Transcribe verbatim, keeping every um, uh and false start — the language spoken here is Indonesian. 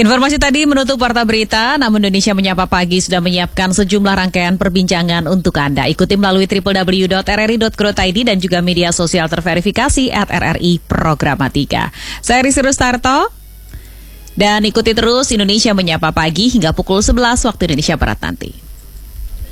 Informasi tadi menutup Warta Berita, namun Indonesia Menyapa Pagi sudah menyiapkan sejumlah rangkaian perbincangan untuk Anda. Ikuti melalui w w w titik r r i titik co titik i d dan juga media sosial terverifikasi at R R I Programatika. Saya Risi Rustarto, dan ikuti terus Indonesia Menyapa Pagi hingga pukul sebelas waktu Indonesia Barat nanti.